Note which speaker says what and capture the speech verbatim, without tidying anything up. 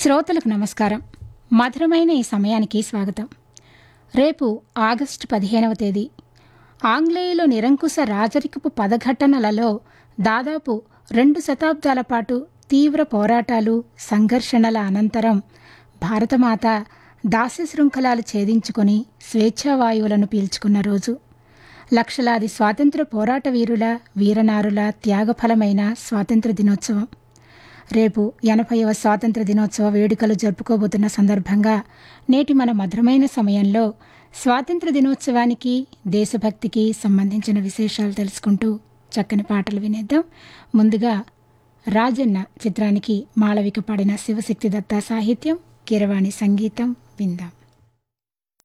Speaker 1: శ్రోతలకు నమస్కారం. మధురమైన ఈ సమయానికి స్వాగతం. రేపు ఆగస్టు పదిహేనవ తేదీ ఆంగ్లేయుల నిరంకుశ రాజరికపు పదఘటనలలో దాదాపు రెండు శతాబ్దాల పాటు తీవ్ర పోరాటాలు, సంఘర్షణల అనంతరం భారతమాత దాస్య శృంఖలాలు ఛేదించుకొని స్వేచ్ఛావాయువులను పీల్చుకున్న రోజు. లక్షలాది స్వాతంత్ర పోరాట వీరుల, వీరనారుల త్యాగఫలమైన స్వాతంత్ర దినోత్సవం. రేపు ఎనభైవ స్వాతంత్ర దినోత్సవ వేడుకలు జరుపుకోబోతున్న సందర్భంగా నేటి మన మధురమైన సమయంలో స్వాతంత్ర దినోత్సవానికి, దేశభక్తికి సంబంధించిన విశేషాలు తెలుసుకుంటూ చక్కని పాటలు వినేద్దాం. ముందుగా రాజన్న చిత్రానికి మాళవిక పాడిన శివశక్తి దత్తా సాహిత్యం, కీరవాణి సంగీతం విందాం.